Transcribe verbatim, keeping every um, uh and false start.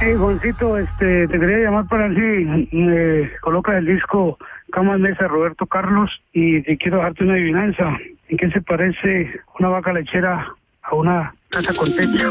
Hey, Juancito, este, te quería llamar para ver si me coloca el disco Cama Mesa Roberto Carlos y te quiero darte una adivinanza. ¿En qué se parece una vaca lechera a una casa con techo?